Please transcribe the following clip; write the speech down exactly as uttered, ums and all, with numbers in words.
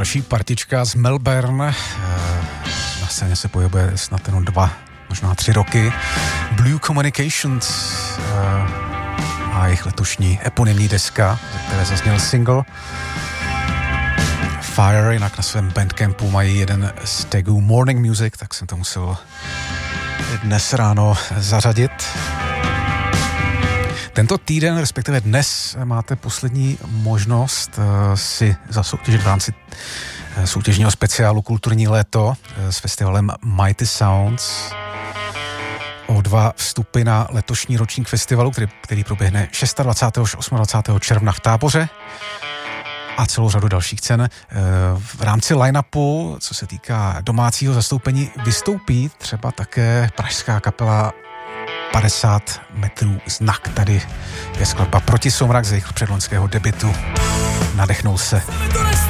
další partička z Melbourne. Na scéně se pohybuje snad jenom dva, možná tři roky. Blue Communications a jejich letošní eponymní deska, ze které zazněl single Fire, jinak na svém bandcampu mají jeden z tagů Morning Music, tak jsem to musel dnes ráno zařadit. Tento týden, respektive dnes, máte poslední možnost si zasoutěžit v rámci soutěžního speciálu Kulturní léto s festivalem Mighty Sounds o dva vstupy na letošní ročník festivalu, který, který proběhne dvacátého šestého až dvacátého osmého června v Táboře, a celou řadu dalších cen. V rámci line-upu, co se týká domácího zastoupení, vystoupí třeba také pražská kapela padesát metrů Znak. Tady je skladba Proti soumrak z jejich předloňského debutu. Nadechnul se.